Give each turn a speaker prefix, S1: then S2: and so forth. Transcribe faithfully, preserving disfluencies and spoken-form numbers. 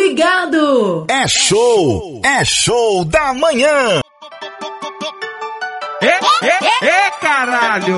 S1: ligado.
S2: É show, é show da manhã.
S3: É, é, é, caralho.